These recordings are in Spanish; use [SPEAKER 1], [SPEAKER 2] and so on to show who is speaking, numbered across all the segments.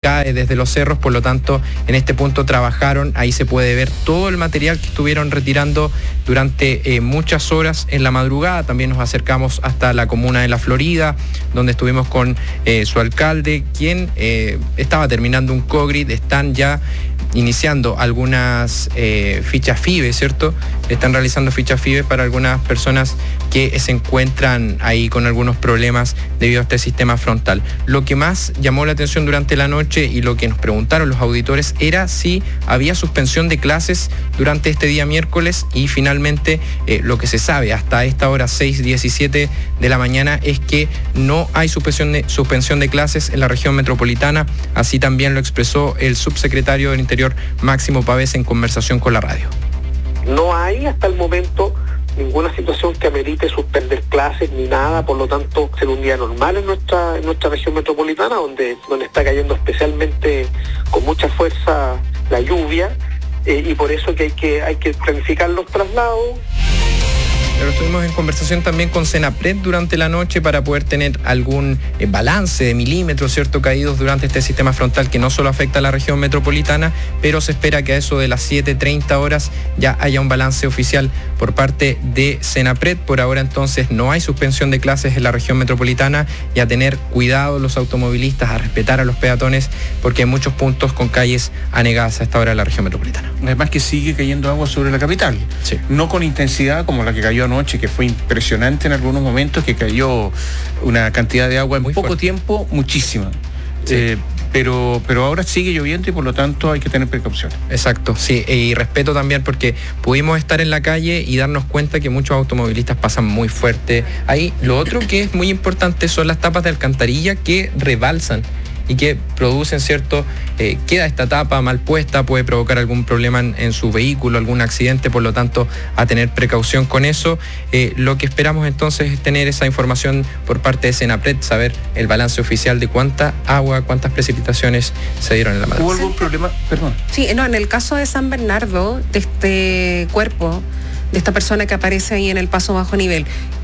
[SPEAKER 1] cae desde los cerros, por lo tanto en este punto trabajaron, ahí se puede ver todo el material que estuvieron retirando durante muchas horas en la madrugada. También nos acercamos hasta la comuna de La Florida, donde estuvimos con su alcalde, quien estaba terminando un COGRID. Están ya iniciando algunas fichas FIBE, ¿cierto? Están realizando fichas FIBE para algunas personas que se encuentran ahí con algunos problemas debido a este sistema frontal. Lo que más llamó la atención durante la noche y lo que nos preguntaron los auditores era si había suspensión de clases durante este día miércoles, y finalmente lo que se sabe hasta esta hora 6:17 de la mañana es que no hay suspensión de clases en la región metropolitana. Así también lo expresó el subsecretario del Interior, Máximo Pavés, en conversación con la radio.
[SPEAKER 2] No hay hasta el momento ninguna situación que amerite suspender clases ni nada, por lo tanto será un día normal en nuestra región metropolitana, donde está cayendo especialmente con mucha fuerza la lluvia, y por eso que hay que planificar los traslados.
[SPEAKER 1] Pero estuvimos en conversación también con Senapred durante la noche para poder tener algún balance de milímetros, ¿cierto?, caídos durante este sistema frontal que no solo afecta a la región metropolitana, pero se espera que a eso de las 7:30 horas ya haya un balance oficial por parte de Senapred. Por ahora entonces no hay suspensión de clases en la región metropolitana, y a tener cuidado los automovilistas, a respetar a los peatones, porque hay muchos puntos con calles anegadas a esta hora en la región metropolitana.
[SPEAKER 3] Además que sigue cayendo agua sobre la capital,
[SPEAKER 1] sí.
[SPEAKER 3] No con intensidad como la que cayó anoche, que fue impresionante en algunos momentos, que cayó una cantidad de agua en muy poco tiempo, muchísima. Sí. Pero ahora sigue lloviendo y por lo tanto hay que tener precauciones.
[SPEAKER 1] Exacto, sí, y respeto también, porque pudimos estar en la calle y darnos cuenta que muchos automovilistas pasan muy fuerte. Ahí lo otro que es muy importante son las tapas de alcantarilla que rebalsan y que producen, ¿cierto? Queda esta tapa mal puesta, puede provocar algún problema en su vehículo, algún accidente, por lo tanto, a tener precaución con eso. Lo que esperamos entonces es tener esa información por parte de Senapred, saber el balance oficial de cuánta agua, cuántas precipitaciones se dieron en la madrugada.
[SPEAKER 3] ¿Hubo algún problema? Perdón.
[SPEAKER 4] Sí, no, en el caso de San Bernardo, de este cuerpo, de esta persona que aparece ahí en el paso bajo nivel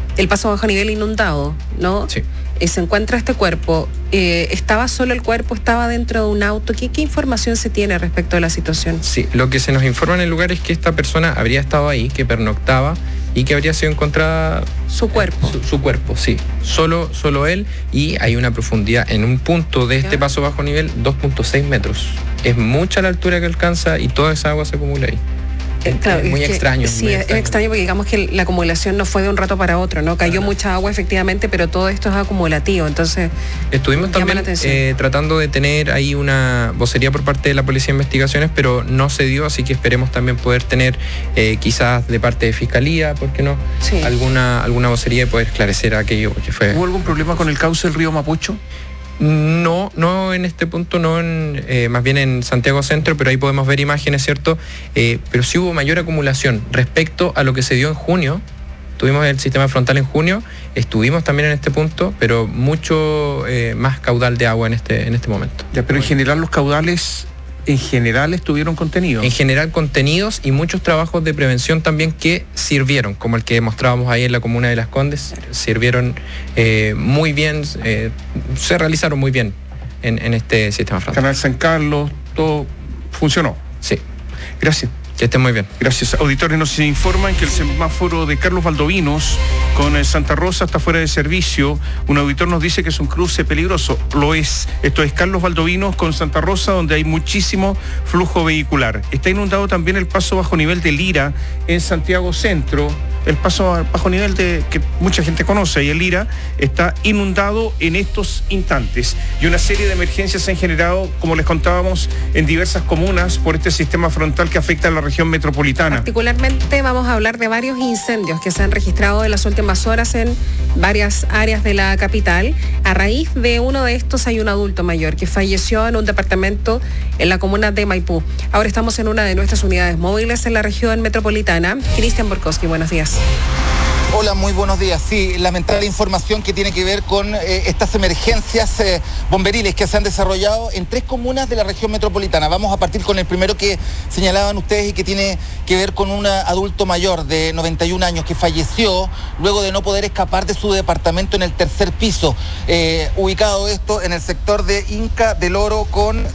[SPEAKER 4] inundado, ¿no?
[SPEAKER 1] Sí.
[SPEAKER 4] Se encuentra este cuerpo. ¿Estaba solo el cuerpo? ¿Estaba dentro de un auto? ¿Qué información se tiene respecto a la situación?
[SPEAKER 1] Sí, lo que se nos informa en el lugar es que esta persona habría estado ahí, que pernoctaba y que habría sido encontrada...
[SPEAKER 4] ¿Su cuerpo?
[SPEAKER 1] Su cuerpo, sí. Solo él, y hay una profundidad en un punto de este paso bajo nivel, 2.6 metros. Es mucha la altura que alcanza y toda esa agua se acumula ahí.
[SPEAKER 4] Claro,
[SPEAKER 1] es muy extraño.
[SPEAKER 4] Sí, es extraño porque digamos que la acumulación no fue de un rato para otro, ¿no? Cayó mucha agua efectivamente, pero todo esto es acumulativo, entonces...
[SPEAKER 1] Estuvimos también tratando de tener ahí una vocería por parte de la Policía de Investigaciones, pero no se dio, así que esperemos también poder tener quizás de parte de Fiscalía, ¿por qué no? Sí. Alguna vocería y poder esclarecer aquello que fue...
[SPEAKER 3] ¿Hubo algún problema con el cauce del río Mapocho?
[SPEAKER 1] No en este punto, más bien en Santiago Centro, pero ahí podemos ver imágenes, ¿cierto? Pero sí hubo mayor acumulación respecto a lo que se dio en junio. Tuvimos el sistema frontal en junio, estuvimos también en este punto, pero mucho más caudal de agua en este momento.
[SPEAKER 3] Ya, pero en general los caudales... ¿En general estuvieron contenidos?
[SPEAKER 1] En general contenidos, y muchos trabajos de prevención también que sirvieron, como el que mostrábamos ahí en la comuna de Las Condes, sirvieron muy bien, se realizaron muy bien en este sistema frontal.
[SPEAKER 3] Canal San Carlos, todo funcionó.
[SPEAKER 1] Sí.
[SPEAKER 3] Gracias.
[SPEAKER 1] Que estén muy bien.
[SPEAKER 3] Gracias. Auditores, nos informan que el semáforo de Carlos Valdovinos con Santa Rosa está fuera de servicio. Un auditor nos dice que es un cruce peligroso. Lo es. Esto es Carlos Valdovinos con Santa Rosa, donde hay muchísimo flujo vehicular. Está inundado también el paso bajo nivel de Lira en Santiago Centro. El paso bajo nivel que mucha gente conoce, y el Lira está inundado en estos instantes. Y una serie de emergencias se han generado, como les contábamos, en diversas comunas por este sistema frontal que afecta a la región metropolitana.
[SPEAKER 4] Particularmente vamos a hablar de varios incendios que se han registrado en las últimas horas en varias áreas de la capital. A raíz de uno de estos hay un adulto mayor que falleció en un departamento en la comuna de Maipú. Ahora estamos en una de nuestras unidades móviles en la región metropolitana. Cristian Borkowski, buenos días.
[SPEAKER 5] Hola, muy buenos días. Sí, lamentable información que tiene que ver con estas emergencias bomberiles que se han desarrollado en 3 comunas de la región metropolitana. Vamos a partir con el primero que señalaban ustedes y que tiene que ver con un adulto mayor de 91 años que falleció luego de no poder escapar de su departamento en el 3er piso, ubicado esto en el sector de Inca del Oro con